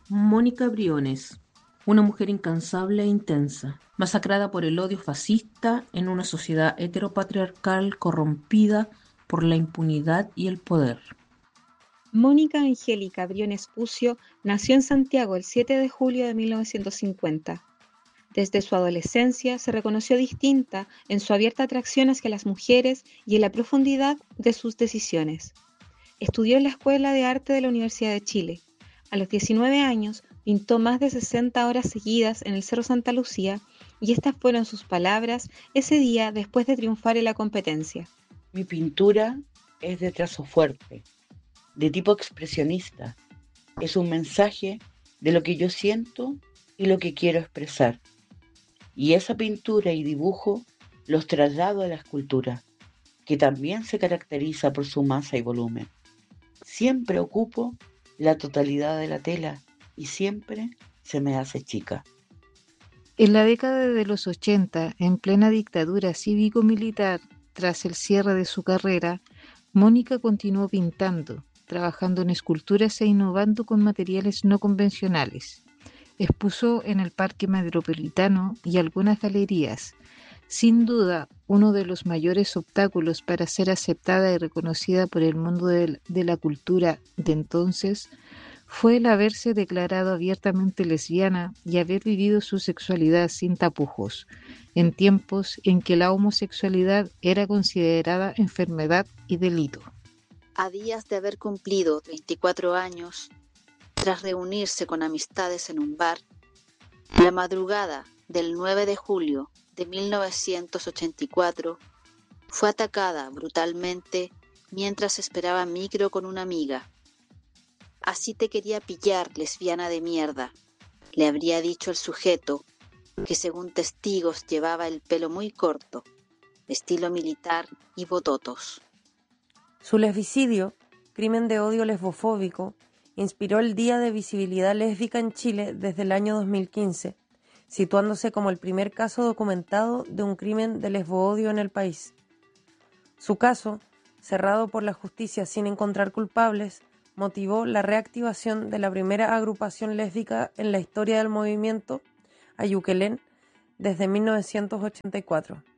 Mónica Briones, una mujer incansable e intensa, masacrada por el odio fascista en una sociedad heteropatriarcal corrompida por la impunidad y el poder. Mónica Angélica Briones Pucio nació en Santiago el 7 de julio de 1950. Desde su adolescencia se reconoció distinta en su abierta atracción hacia las mujeres y en la profundidad de sus decisiones. Estudió en la Escuela de Arte de la Universidad de Chile. A los 19 años pintó más de 60 horas seguidas en el Cerro Santa Lucía y estas fueron sus palabras ese día después de triunfar en la competencia. Mi pintura es de trazo fuerte, de tipo expresionista. Es un mensaje de lo que yo siento y lo que quiero expresar. Y esa pintura y dibujo los traslado a la escultura, que también se caracteriza por su masa y volumen. Siempre ocupo la totalidad de la tela y siempre se me hace chica. En la década de los 80, en plena dictadura cívico-militar, tras el cierre de su carrera, Mónica continuó pintando, trabajando en esculturas e innovando con materiales no convencionales. Expuso en el Parque Metropolitano y algunas galerías. Sin duda, uno de los mayores obstáculos para ser aceptada y reconocida por el mundo de la cultura de entonces fue el haberse declarado abiertamente lesbiana y haber vivido su sexualidad sin tapujos, en tiempos en que la homosexualidad era considerada enfermedad y delito. A días de haber cumplido 34 años, tras reunirse con amistades en un bar, la madrugada del 9 de julio de 1984 fue atacada brutalmente mientras esperaba micro con una amiga. Así te quería pillar, lesbiana de mierda, le habría dicho el sujeto, que según testigos llevaba el pelo muy corto, estilo militar y bototos. Su lesbicidio, crimen de odio lesbofóbico, inspiró el Día de Visibilidad Lésbica en Chile desde el año 2015, situándose como el primer caso documentado de un crimen de lesboodio en el país. Su caso, cerrado por la justicia sin encontrar culpables, motivó la reactivación de la primera agrupación lésbica en la historia del movimiento, Ayuquelén, desde 1984.